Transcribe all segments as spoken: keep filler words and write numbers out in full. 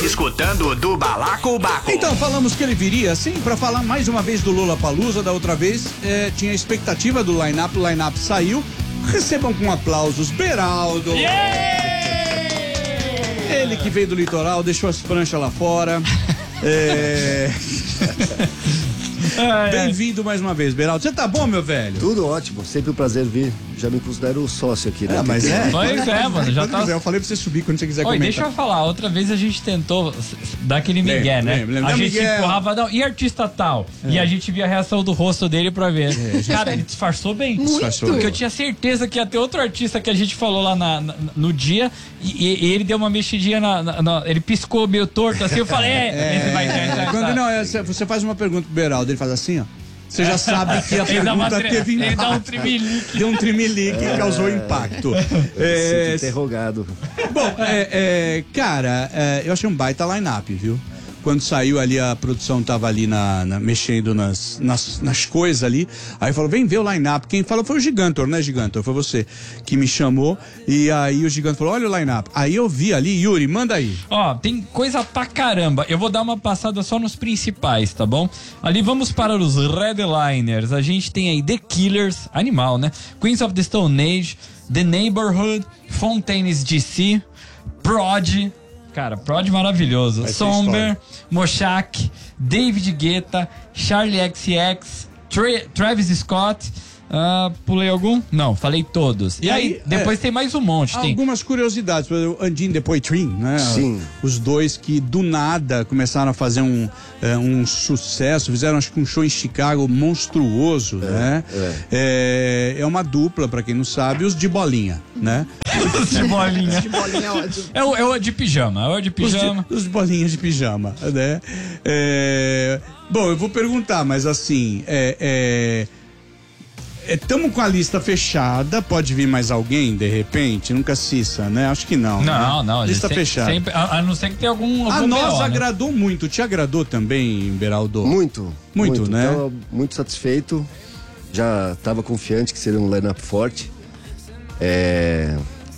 escutando o do Balacobaco. Então, falamos que ele viria, sim, pra falar mais uma vez do Lollapalooza. Da outra vez, é, tinha expectativa do line-up, o line-up saiu. Recebam com aplausos Beraldo. Yeah! Ele que veio do litoral, deixou as pranchas lá fora. É... Bem-vindo mais uma vez, Beraldo. Você tá bom, meu velho? Tudo ótimo, sempre um prazer vir. Já me considero sócio aqui, né? Ah, mas é? Pois é, mano, já tá... Eu falei pra você subir quando você quiser Oi, comentar. deixa eu falar, outra vez a gente tentou dar aquele migué, Lembra, né? lembra, lembra. A Não, gente Miguel. empurrava, não, e artista tal? É. E a gente via a reação do rosto dele pra ver. É, gente... Cara, ele disfarçou bem. Muito. Disfarçou Porque bem. eu tinha certeza que ia ter outro artista que a gente falou lá na, na, no dia e, e ele deu uma mexidinha na, na, na... Ele piscou meio torto assim, eu falei, é, é esse vai ter. É, quando não, é, você faz uma pergunta pro Beraldo, ele faz assim, ó. Você já sabe que a Ele dá uma pergunta tre- teve impacto. ele dá um trimelique. Deu um trimelique e causou impacto. É, É, interrogado. bom, é, é, cara, é, eu achei um baita line-up, viu? Quando saiu ali, a produção tava ali na, na- mexendo nas, nas, nas coisas ali. Aí falou, vem ver o line-up. Quem falou foi o Gigantor, né, Gigantor? Foi você que me chamou. E aí o Gigantor falou, olha o line-up. Aí eu vi ali, Yuri, manda aí. Ó, tem coisa pra caramba. Eu vou dar uma passada só nos principais, tá bom? Ali vamos para os Redliners. A gente tem aí The Killers, animal, né? Queens of the Stone Age, The Neighborhood, Fontaines D C, Prod. Cara, Prod maravilhoso. Vai ser Somber, história. Moshak, David Guetta, Charlie X X, Tra- Travis Scott. Ah, pulei algum? Não, falei todos. E, E aí, aí, depois é, tem mais um monte. Tem Algumas curiosidades, por exemplo, Andine The Poitrin, né? Sim. Os dois que do nada começaram a fazer um, é, um sucesso, fizeram acho que um show em Chicago monstruoso, né? É. é uma dupla, pra quem não sabe, os de bolinha, né? de bolinha. De bolinha é ótimo. É o, é o de pijama, é o de Os pijama. de, os de bolinhas de pijama, né? É, bom, eu vou perguntar, mas assim, é... é Estamos com a lista fechada, pode vir mais alguém, de repente? Nunca cissa, né? Acho que não. Não, né? não. a Lista gente se- fechada. Sempre, a, a não ser que tenha algum. A algum nós B O, né? agradou muito. Te agradou também, Beraldo? Muito. Muito, né? Tava muito satisfeito. Já estava confiante que seria um line-up forte. É...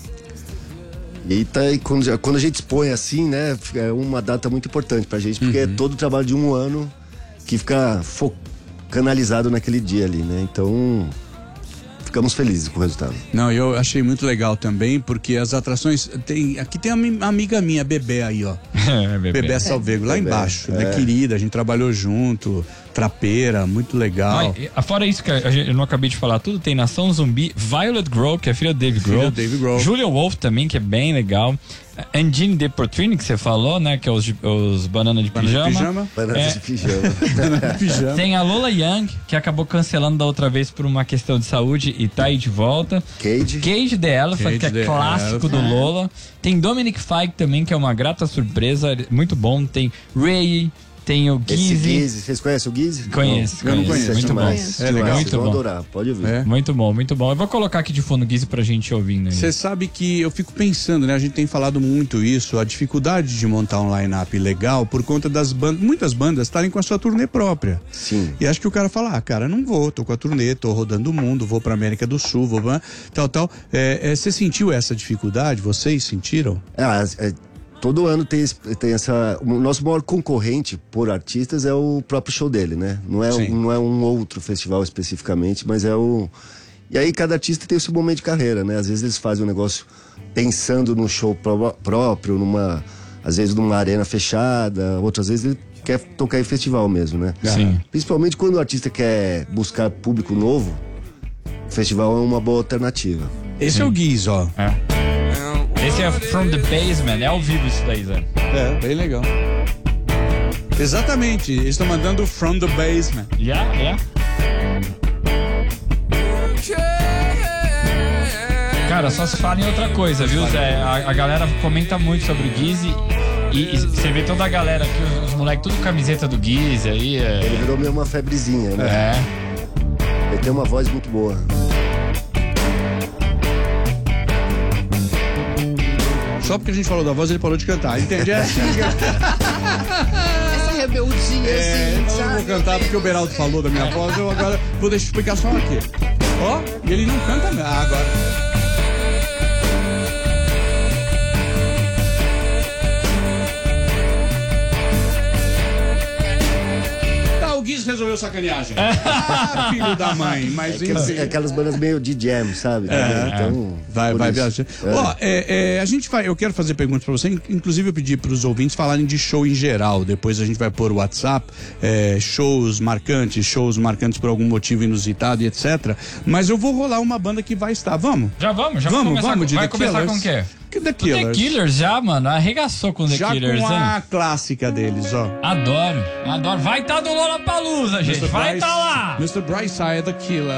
E, tá, e quando, quando a gente expõe assim, né? É uma data muito importante pra gente, porque Uhum. é todo o trabalho de um ano que fica fo- canalizado naquele dia ali, né? Então, ficamos felizes com o resultado. Não, eu achei muito legal também, porque as atrações. Tem, aqui tem uma amiga minha, Bebê, aí, ó. É, bebê. Bebê Salvego, lá Bebê, embaixo. é. Né, querida, a gente trabalhou junto, trapeira, muito legal. Mas, e- fora isso que a gente- eu não acabei de falar tudo, tem Nação Zumbi, Violet Grohl, que é filha do Dave Filha Grohl. do Dave Grohl. Julian Wolf também, que é bem legal. Andine De Portrini, que você falou, né? Que é os, de- os Banana de Banana de Pijama. pijama. Bananas É. de pijama. Banana de pijama. Tem a Lola Young, que acabou cancelando da outra vez por uma questão de saúde e tá aí de volta. Cage. Cage the Elephant, Cage que é the clássico do Elephant. Lola. Tem Dominic Fike também, que é uma grata surpresa, muito bom. Tem Ray, tem o Esse Gizzy. Gizzy, vocês conhecem o Gizzy? Conheço, Eu não conheço. conheço. Muito bom. demais, É demais, legal. Vocês vão Muito bom. adorar, pode ouvir. É. Muito bom, muito bom. Eu vou colocar aqui de fundo o Gizzy pra gente ir ouvindo aí. Você sabe que eu fico pensando, né? A gente tem falado muito isso, a dificuldade de montar um line-up legal por conta das bandas, muitas bandas estarem com a sua turnê própria. Sim. E acho que o cara fala, ah, cara, não vou, tô com a turnê, tô rodando o mundo, vou pra América do Sul, vou pra... tal, tal. É, é, você sentiu essa dificuldade? Vocês sentiram? Ah, é, todo ano tem, esse- tem essa. O nosso maior concorrente por artistas é o próprio show dele, né? Não é, Sim. um, não é um outro festival especificamente, mas é o. E aí cada artista tem o seu momento de carreira, né? Às vezes eles fazem um negócio pensando no show pró- próprio, numa. Às vezes numa arena fechada, outras vezes ele quer tocar em festival mesmo, né? Sim. Principalmente quando o artista quer buscar público novo, o festival é uma boa alternativa. Esse é o Giz, ó. É. Esse é From the Basement, é ao vivo isso daí, Zé. É, bem legal. Exatamente, eles estão mandando From the Basement. Yeah, yeah. Cara, só se fala em outra coisa, viu, Zé? A, a galera comenta muito sobre o Gizzy e, e você vê toda a galera aqui, os, os moleques, tudo camiseta do Gizzy aí. Ele É. virou meio uma febrezinha, né? é. Ele tem uma voz muito boa. Só porque a gente falou da voz, ele parou de cantar, entende? É, Essa rebeldia, é, assim, eu já. não vou cantar porque o Beraldo falou da minha voz, eu agora vou deixar explicação aqui. Ó, e ele não canta mesmo. Ah, agora. resolveu sacaneagem. Ah, filho da mãe. Mas Aquelas, enfim. aquelas bandas meio de jam, sabe? É, então, Vai, por vai isso. viajar. É. Ó, é, é, a gente vai. Eu quero fazer perguntas pra você. Inclusive, eu pedi pros ouvintes falarem de show em geral. Depois a gente vai pôr o WhatsApp, é, shows marcantes, shows marcantes por algum motivo inusitado e etcétera. Mas eu vou rolar uma banda que vai estar. Vamos? Já vamos, já Vamos, vamos começar, vamos, com, de vai The começar Killers. com o quê? Que The The Killers. Killers já, mano, arregaçou com The Já Killers, com hein? a clássica deles, ó. Adoro, adoro. Vai estar tá do Lollapalooza, gente. mister Vai Bryce- estar tá lá. mister Bryce I, The Killer.